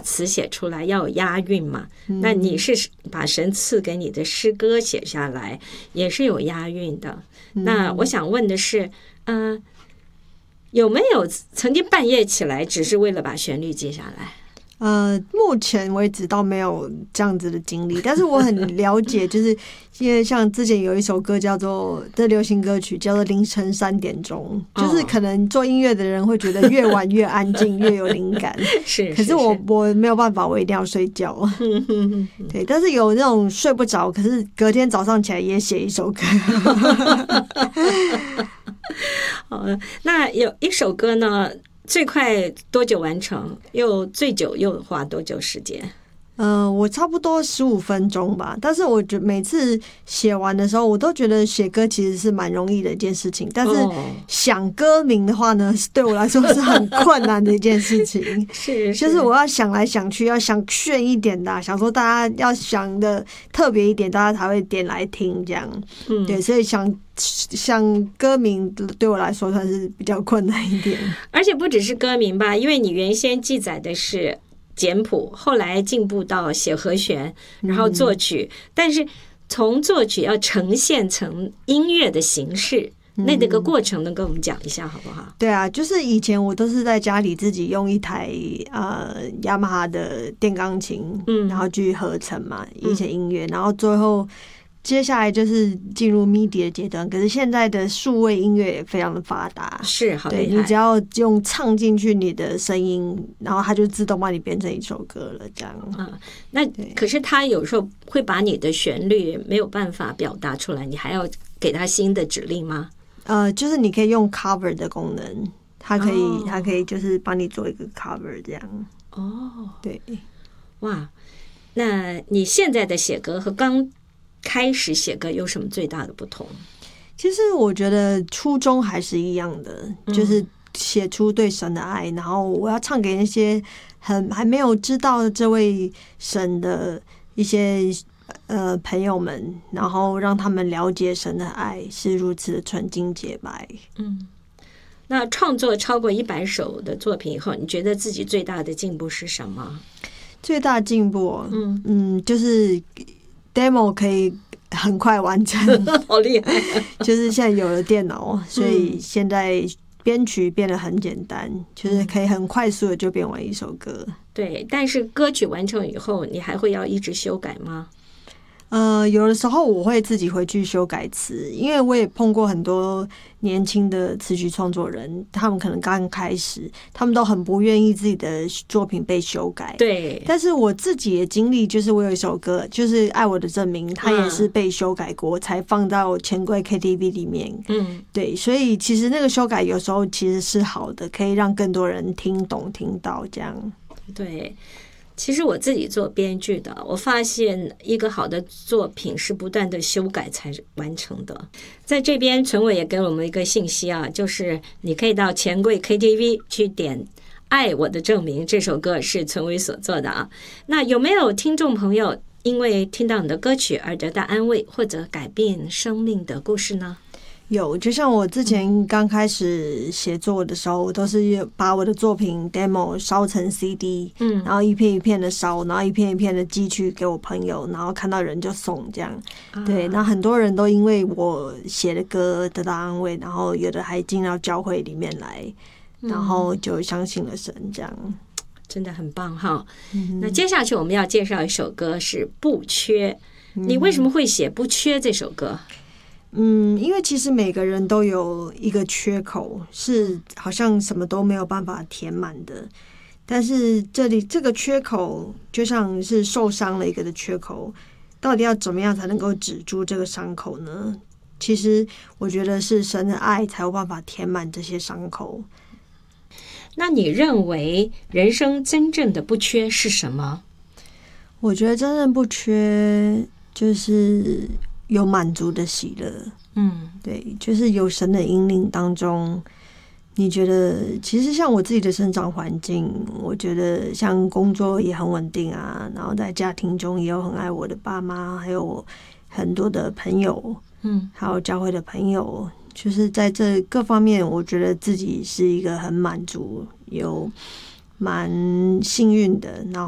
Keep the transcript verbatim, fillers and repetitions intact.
词写出来要有押韵嘛，嗯、那你是把神赐给你的诗歌写下来，也是有押韵的。嗯、那我想问的是，嗯、呃，有没有曾经半夜起来，只是为了把旋律记下来？ 呃，目前为止倒没有这样子的经历，但是我很了解，就是因为像之前有一首歌叫做这流行歌曲叫做凌晨三点钟，就是可能做音乐的人会觉得越晚越安静，越有灵感。 是， 可是我我没有办法，我一定要睡觉。对，但是有那种睡不着，可是隔天早上起来也写一首歌。 好，那有一首歌呢？最快多久完成？又最久又花多久时间？ 呃，我差不多十五分钟吧。但是我觉得每次写完的时候，我都觉得写歌其实是蛮容易的一件事情。但是想歌名的话呢，对我来说是很困难的一件事情。 是, 是， 就是我要想来想去，要想炫一点的、啊，想说大家要想的特别一点，大家才会点来听这样。嗯，对，所以想。像歌名对我来说算是比较困难一点， 而且不只是歌名吧，因为你原先记载的是简谱，后来进步到写和弦，然后作曲，嗯、但是从作曲要呈现成音乐的形式，嗯、那这个过程能跟我们讲一下好不好？ 对啊，就是以前我都是在家里自己用一台呃雅马哈的电钢琴，嗯，然后去合成嘛一些音乐，嗯、然后最后。接下来就是进入 M I D I 的阶段，可是现在的数位音乐也非常的发达， 是好厉害。 对，你只要用唱进去你的声音，然后它就自动帮你编成一首歌了，这样。 啊，那可是它有时候会把你的旋律没有办法表达出来，你还要给它新的指令吗？ 呃，就是你可以用 cover 的功能，它可以，哦、它可以就是帮你做一个 cover 这样。 哦， 对， 哇，那你现在的写歌和刚开始写歌有什么最大的不同？ 其实我觉得初衷还是一样的，嗯、就是写出对神的爱，然后我要唱给那些很还没有知道这位神的一些呃朋友们，然后让他们了解神的爱是如此的纯净洁白。嗯， 那创作超过一百首的作品以后，你觉得自己最大的进步是什么？ 最大进步，嗯嗯，就是。demo 可以很快完成， 好厉害！ 就是现在有了电脑，所以现在编曲变得很简单，嗯、就是可以很快速的就编完一首歌。 对，但是歌曲完成以后，你还会要一直修改吗？ 呃，有的时候我会自己回去修改词，因为我也碰过很多年轻的词曲创作人，他们可能刚开始，他们都很不愿意自己的作品被修改。 对， 但是我自己的经历就是，我有一首歌，就是《爱我的证明》，它也是被修改过，才放到钱柜 K T V 里面。嗯，对，所以其实那个修改有时候其实是好的，可以让更多人听懂、听到这样。 对。其实我自己做编剧的，我发现一个好的作品是不断的修改才完成的。在这边陈伟也给我们一个信息啊，就是你可以到钱柜 K T V 去点《爱我的证明》，这首歌是陈伟所做的啊。那有没有听众朋友因为听到你的歌曲而得到安慰或者改变生命的故事呢？ 有，就像我之前刚开始写作的时候，我都是把我的作品 demo 烧成 C D， 嗯，然后一片一片的烧，然后一片一片的寄去给我朋友，然后看到人就送这样。啊、对，那很多人都因为我写的歌得到安慰，然后有的还进到教会里面来，然后就相信了神，这样。嗯、 真的很棒哈。嗯、那接下去我们要介绍一首歌是《不缺》，你为什么会写《不缺》这首歌？ 嗯，因为其实每个人都有一个缺口，是好像什么都没有办法填满的。但是这里这个缺口就像是受伤了一个的缺口，到底要怎么样才能够止住这个伤口呢？其实我觉得是神的爱才有办法填满这些伤口。 那你认为人生真正的不缺是什么？ 我觉得真正不缺就是有满足的喜乐。嗯，对，就是有神的引领当中，你觉得其实像我自己的生长环境，我觉得像工作也很稳定啊，然后在家庭中也有很爱我的爸妈，还有我很多的朋友，嗯，还有教会的朋友，就是在这各方面，我觉得自己是一个很满足，有蛮幸运的，然后